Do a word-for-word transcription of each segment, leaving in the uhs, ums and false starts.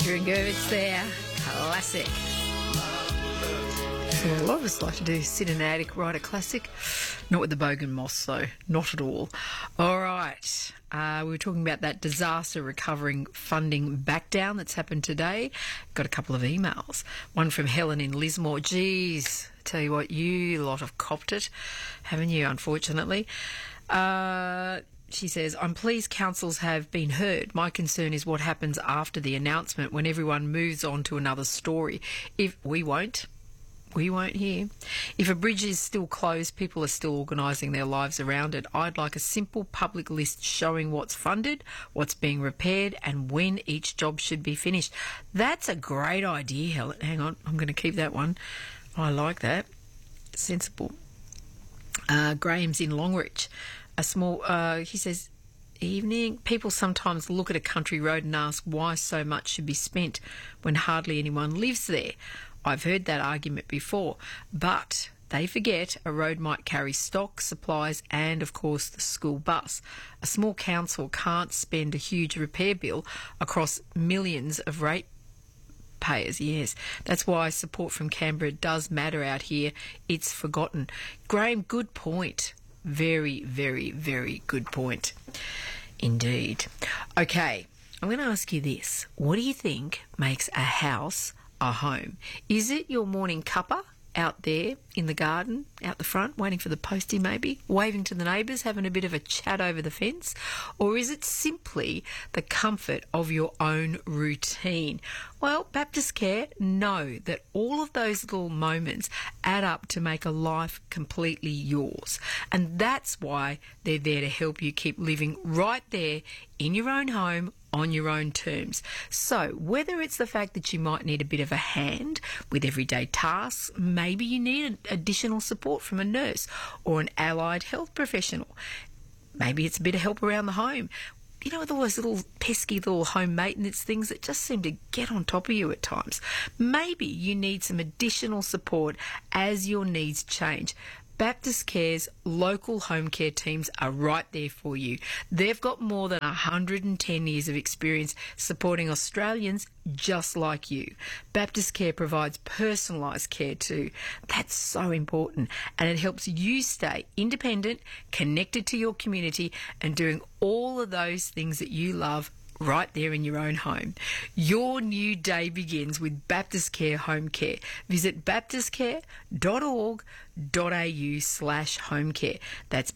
Adrian Gervitz there, classic. So a lot of us like to do sit in an attic, write a classic. Not with the Bogan Moss though, not at all. All right, uh, we were talking about that disaster recovering funding back down that's happened today. Got a couple of emails. One from Helen in Lismore. Geez, tell you what, you lot have copped it, haven't you, unfortunately? Uh... She says, I'm pleased councils have been heard. My concern is what happens after the announcement when everyone moves on to another story. If we won't, we won't hear. If a bridge is still closed, people are still organising their lives around it. I'd like a simple public list showing what's funded, what's being repaired and when each job should be finished. That's a great idea, Helen. Hang on, I'm going to keep that one. I like that. Sensible. Uh, Graham's in Longreach. A small, uh, he says, evening. People sometimes look at a country road and ask why so much should be spent when hardly anyone lives there. I've heard that argument before, but they forget a road might carry stock, supplies and, of course, the school bus. A small council can't spend a huge repair bill across millions of rate payers. Yes, that's why support from Canberra does matter out here. It's forgotten. Graham, good point. Very, very, very good point indeed. Okay, I'm going to ask you this. What do you think makes a house a home? Is it your morning cuppa out there in the garden, out the front, waiting for the postie maybe, waving to the neighbours, having a bit of a chat over the fence? Or is it simply the comfort of your own routine? Well, Baptist Care know that all of those little moments add up to make a life completely yours. And that's why they're there to help you keep living right there in your own home on your own terms. So whether it's the fact that you might need a bit of a hand with everyday tasks, maybe you need additional support from a nurse or an allied health professional. Maybe it's a bit of help around the home. You know, with all those little pesky little home maintenance things that just seem to get on top of you at times. Maybe you need some additional support as your needs change. Baptist Care's local home care teams are right there for you. They've got more than one hundred ten years of experience supporting Australians just like you. Baptist Care provides personalised care too. That's so important, and it helps you stay independent, connected to your community and doing all of those things that you love right there in your own home. Your new day begins with Baptist Care Home Care. Visit baptistcare.org.au slash home care. That's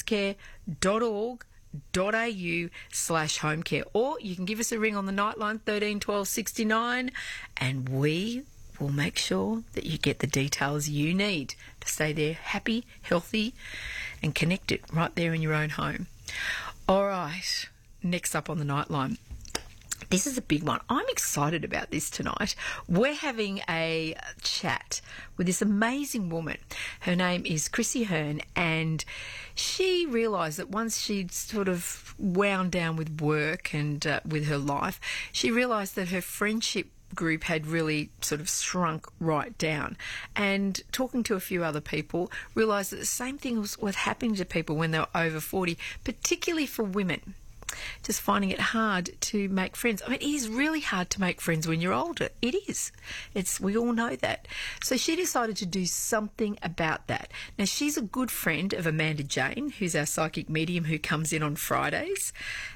baptistcare.org.au slash home care. Or you can give us a ring on the Nightline thirteen twelve sixty-nine and we will make sure that you get the details you need to stay there happy, healthy and connected right there in your own home. All right. Next up on the Nightline. This is a big one. I'm excited about this tonight. We're having a chat with this amazing woman. Her name is Chrissy Hearn, and she realised that once she'd sort of wound down with work and uh, with her life, she realised that her friendship group had really sort of shrunk right down, and talking to a few other people realised that the same thing was, was happening to people when they were over forty, particularly for women. Just finding it hard to make friends. I mean, it is really hard to make friends when you're older. It is. It's, we all know that. So she decided to do something about that. Now, she's a good friend of Amanda Jane, who's our psychic medium who comes in on Fridays.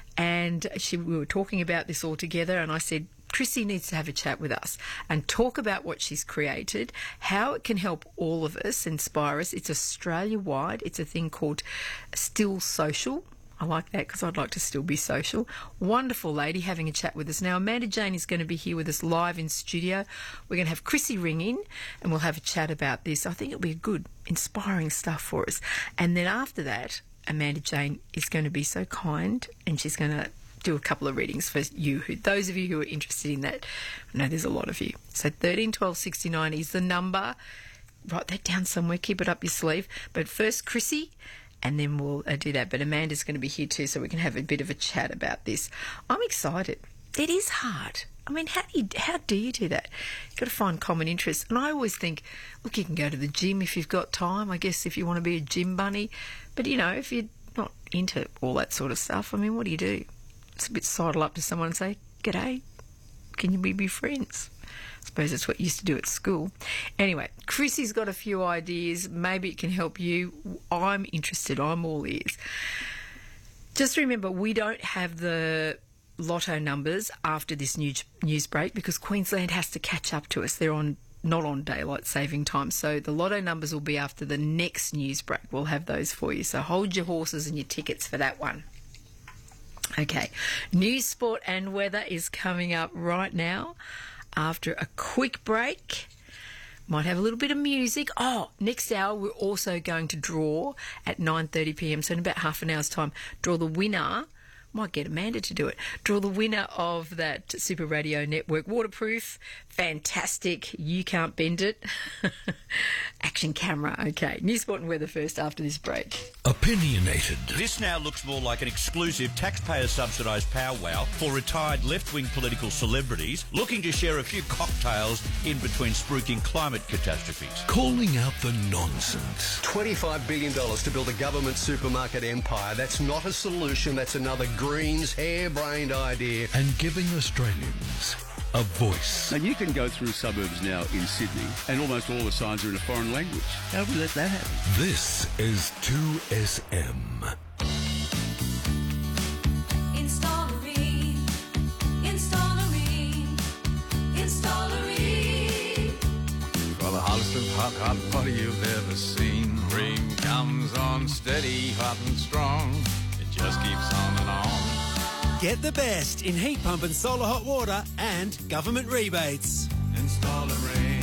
And she, we were talking about this all together, and I said, Chrissy needs to have a chat with us and talk about what she's created, how it can help all of us, inspire us. It's Australia-wide. It's a thing called Still Social. I like that because I'd like to still be social. Wonderful lady having a chat with us. Now, Amanda Jane is going to be here with us live in studio. We're going to have Chrissy ring in and we'll have a chat about this. I think it'll be good, inspiring stuff for us. And then after that, Amanda Jane is going to be so kind and she's going to do a couple of readings for you, who those of you who are interested in that. I know there's a lot of you. So thirteen twelve sixty-nine is the number. Write that down somewhere. Keep it up your sleeve. But first, Chrissy, and then we'll uh, do that. But Amanda's going to be here too, so we can have a bit of a chat about this. I'm excited. It is hard. I mean, how do you, how do you do that? You've got to find common interests. And I always think, look, you can go to the gym if you've got time, I guess, if you want to be a gym bunny. But, you know, if you're not into all that sort of stuff, I mean, what do you do? It's a bit sidle up to someone and say, g'day, can we be friends? I suppose that's what you used to do at school. Anyway, Chrissy's got a few ideas. Maybe it can help you. I'm interested. I'm all ears. Just remember, we don't have the lotto numbers after this news, news break because Queensland has to catch up to us. They're on not on daylight saving time. So the lotto numbers will be after the next news break. We'll have those for you. So hold your horses and your tickets for that one. Okay, news, sport and weather is coming up right now after a quick break. Might have a little bit of music. Oh, next hour we're also going to draw at nine thirty p m, so in about half an hour's time, draw the winner. Might get Amanda to do it. Draw the winner of that Super Radio Network waterproof, fantastic, you can't bend it, action camera. Okay, news, sport and weather first after this break. Opinionated. This now looks more like an exclusive taxpayer-subsidised powwow for retired left-wing political celebrities looking to share a few cocktails in between spruiking climate catastrophes. Calling out the nonsense. twenty-five billion dollars to build a government supermarket empire. That's not a solution. That's another Greens harebrained idea. And giving Australians a voice. Now, you can go through suburbs now in Sydney and almost all the signs are in a foreign language. How do we let that happen? This is two S M. Installery, installery, installery. For the hottest of hot, hot water you've ever seen. Rain comes on steady, hot and strong. It just keeps on and on. Get the best in heat pump and solar hot water and government rebates. Installery,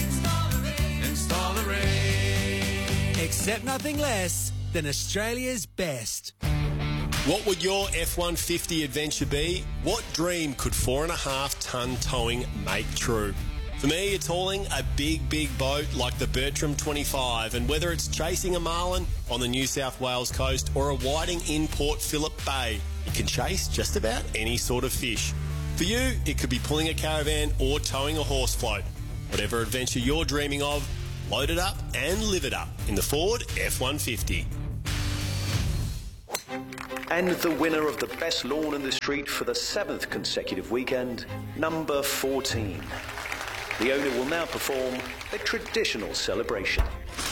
installery. Accept nothing less than Australia's best. What would your F one fifty adventure be? What dream could four and a half tonne towing make true? For me, it's hauling a big, big boat like the Bertram twenty-five, and whether it's chasing a marlin on the New South Wales coast or a whiting in Port Phillip Bay, it can chase just about any sort of fish. For you, it could be pulling a caravan or towing a horse float. Whatever adventure you're dreaming of, load it up and live it up in the Ford F one fifty. And the winner of the best lawn in the street for the seventh consecutive weekend, number fourteen. The owner will now perform a traditional celebration.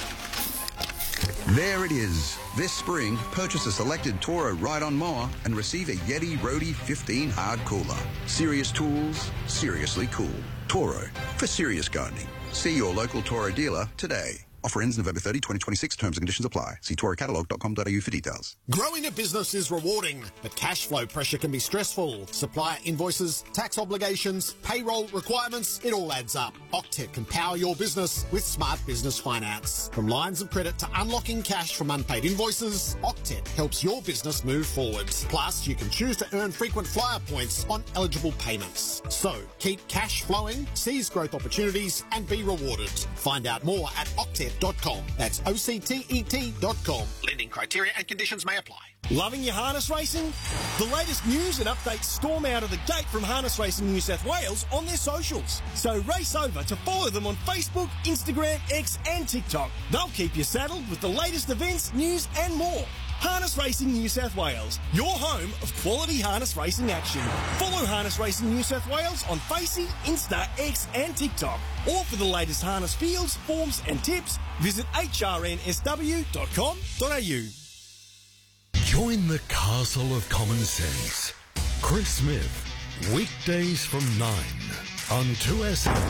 There it is. This spring, purchase a selected Toro ride-on mower and receive a Yeti Roadie fifteen hard cooler. Serious tools, seriously cool. Toro, for serious gardening. See your local Toro dealer today. Offer ends November thirtieth, twenty twenty-six. Terms and conditions apply. See toro catalog dot com dot a u for details. Growing a business is rewarding, but cash flow pressure can be stressful. Supplier invoices, tax obligations, payroll requirements, it all adds up. Octet can power your business with smart business finance. From lines of credit to unlocking cash from unpaid invoices, Octet helps your business move forward. Plus, you can choose to earn frequent flyer points on eligible payments. So, keep cash flowing, seize growth opportunities, and be rewarded. Find out more at octet dot com. That's O C T E T dot com. Lending criteria and conditions may apply. Loving your harness racing? The latest news and updates storm out of the gate from Harness Racing New South Wales on their socials. So race over to follow them on Facebook, Instagram, X and TikTok. They'll keep you saddled with the latest events, news and more. Harness Racing New South Wales, your home of quality harness racing action. Follow Harness Racing New South Wales on Facey, Insta, X and TikTok. Or for the latest harness fields, forms and tips, visit h r n s w dot com dot a u. Join the castle of common sense. Chris Smith, weekdays from nine on two S M.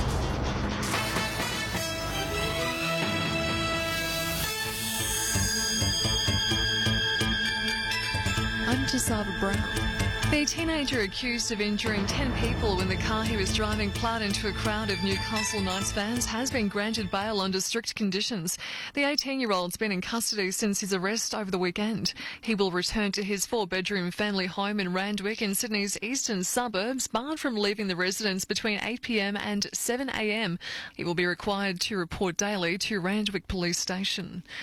I'm Jasava Brown. The teenager accused of injuring ten people when the car he was driving plowed into a crowd of Newcastle Knights fans has been granted bail under strict conditions. The eighteen-year-old's been in custody since his arrest over the weekend. He will return to his four-bedroom family home in Randwick in Sydney's eastern suburbs, barred from leaving the residence between eight p m and seven a m. He will be required to report daily to Randwick Police Station.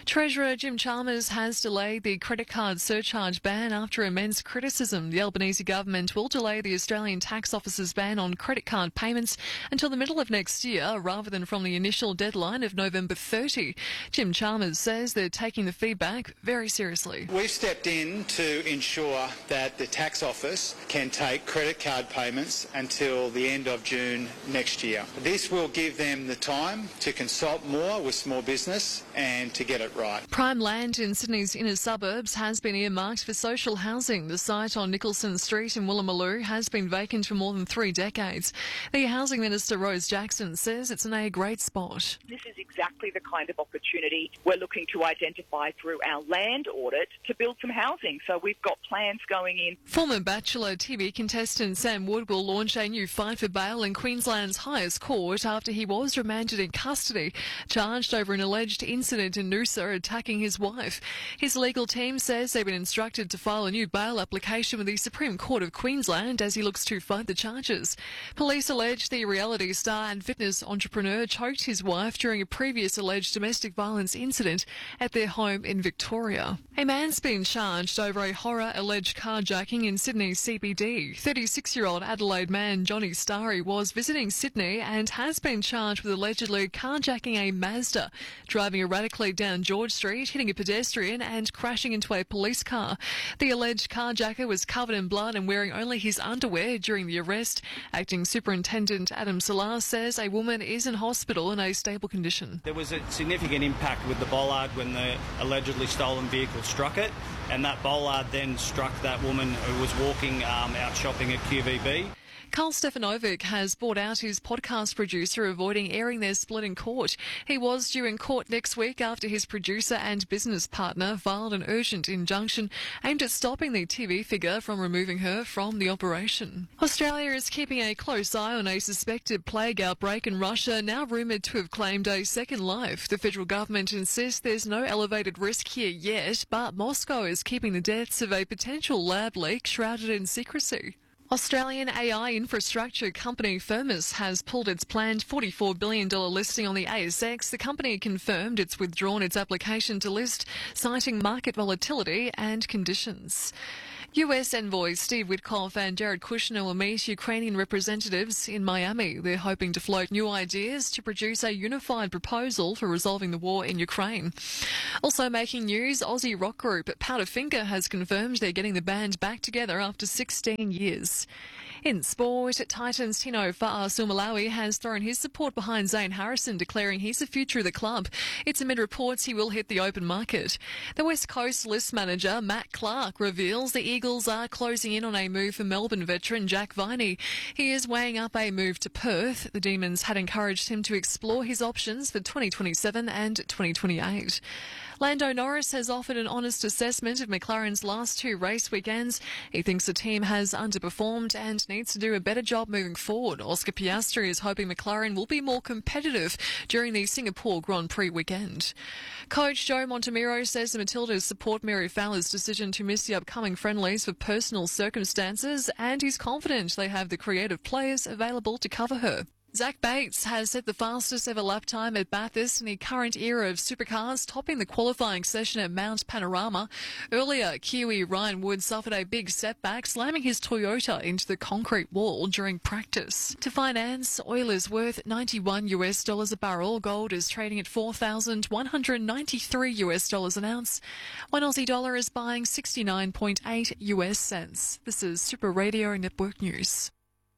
Treasurer Jim Chalmers has delayed the credit card surcharge ban after immense criticism. The Albanese government will delay the Australian Tax Office's ban on credit card payments until the middle of next year rather than from the initial deadline of November thirtieth. Jim Chalmers says they're taking the feedback very seriously. We've stepped in to ensure that the Tax Office can take credit card payments until the end of June next year. This will give them the time to consult more with small business and to get it right. Prime land in Sydney's inner suburbs has been earmarked for social housing. The site on Nicholson Street in Woolloomooloo has been vacant for more than three decades. The Housing Minister Rose Jackson says it's in a great spot. This is exactly the kind of opportunity we're looking to identify through our land audit to build some housing. So we've got plans going in. Former Bachelor T V contestant Sam Wood will launch a new fight for bail in Queensland's highest court after he was remanded in custody, charged over an alleged incident in Noosa attacking his wife. His legal team says they've been instructed to file a new bail application with the Supreme Court of Queensland as he looks to fight the charges. Police allege the reality star and fitness entrepreneur choked his wife during a previous alleged domestic violence incident at their home in Victoria. A man's been charged over a horror alleged carjacking in Sydney's C B D. thirty-six-year-old Adelaide man Johnny Starry was visiting Sydney and has been charged with allegedly carjacking a Mazda, driving erratically down George Street, hitting a pedestrian and crashing into a police car. The alleged carjacker was covered in blood and wearing only his underwear during the arrest. Acting Superintendent Adam Salar says a woman is in hospital in a stable condition. There was a significant impact with the bollard when the allegedly stolen vehicle struck it, and that bollard then struck that woman who was walking um, out shopping at Q V B. Carl Stefanovic has bought out his podcast producer, avoiding airing their split in court. He was due in court next week after his producer and business partner filed an urgent injunction aimed at stopping the T V figure from removing her from the operation. Australia is keeping a close eye on a suspected plague outbreak in Russia, now rumoured to have claimed a second life. The federal government insists there's no elevated risk here yet, but Moscow is keeping the deaths of a potential lab leak shrouded in secrecy. Australian A I infrastructure company Firmus has pulled its planned forty-four billion dollars listing on the A S X. The company confirmed it's withdrawn its application to list, citing market volatility and conditions. U S envoys Steve Witkoff and Jared Kushner will meet Ukrainian representatives in Miami. They're hoping to float new ideas to produce a unified proposal for resolving the war in Ukraine. Also making news, Aussie rock group Powderfinger has confirmed they're getting the band back together after sixteen years. In sport, Titans Tino Fa'asuamaleaui has thrown his support behind Zane Harrison, declaring he's the future of the club. It's amid reports he will hit the open market. The West Coast list manager, Matt Clark, reveals the Eagles are closing in on a move for Melbourne veteran Jack Viney. He is weighing up a move to Perth. The Demons had encouraged him to explore his options for twenty twenty-seven and twenty twenty-eight. Lando Norris has offered an honest assessment of McLaren's last two race weekends. He thinks the team has underperformed and needs to do a better job moving forward. Oscar Piastri is hoping McLaren will be more competitive during the Singapore Grand Prix weekend. Coach Joe Montemiro says the Matildas support Mary Fowler's decision to miss the upcoming friendlies for personal circumstances, and he's confident they have the creative players available to cover her. Zach Bates has set the fastest ever lap time at Bathurst in the current era of supercars, topping the qualifying session at Mount Panorama. Earlier, Kiwi Ryan Wood suffered a big setback, slamming his Toyota into the concrete wall during practice. To finance, oil is worth ninety-one US dollars a barrel. Gold is trading at four thousand one hundred ninety-three US dollars an ounce. One Aussie dollar is buying sixty-nine point eight US cents. This is Super Radio Network News.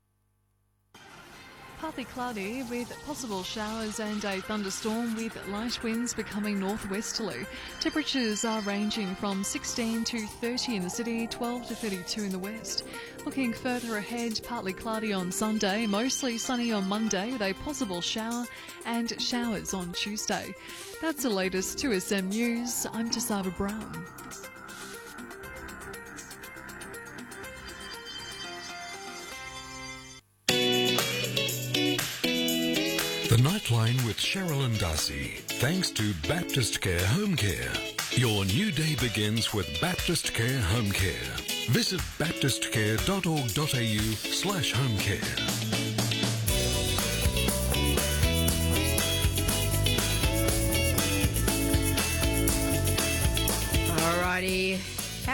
Partly cloudy with possible showers and a thunderstorm with light winds becoming northwesterly. Temperatures are ranging from sixteen to thirty in the city, twelve to thirty-two in the west. Looking further ahead, partly cloudy on Sunday, mostly sunny on Monday with a possible shower and showers on Tuesday. That's the latest two S M News. I'm Tasava Brown. The Nightline with Cheryl and Darcy, thanks to Baptist Care Home Care. Your new day begins with Baptist Care Home Care. Visit baptistcare.org.au slash home care.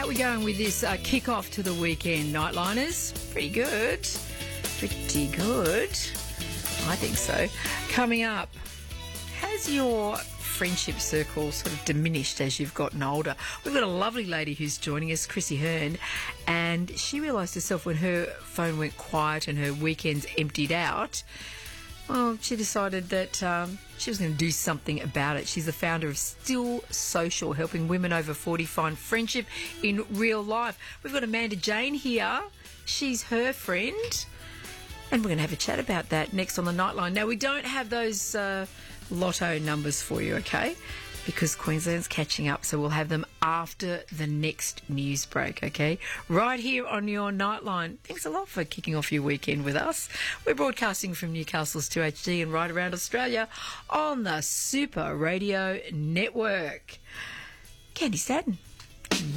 we going with this uh, kick-off to the weekend, Nightliners? Pretty good. Pretty good. I think so. Coming up, has your friendship circle sort of diminished as you've gotten older? We've got a lovely lady who's joining us, Chrissy Hearn, and she realised herself when her phone went quiet and her weekends emptied out, well, she decided that um, she was going to do something about it. She's the founder of Still Social, helping women over forty find friendship in real life. We've got Amanda Jane here. She's her friend, and we're going to have a chat about that next on the Nightline. Now, we don't have those uh, lotto numbers for you, okay? Because Queensland's catching up, so we'll have them after the next news break, okay? Right here on your Nightline. Thanks a lot for kicking off your weekend with us. We're broadcasting from Newcastle's two H D and right around Australia on the Super Radio Network. Candy Staton.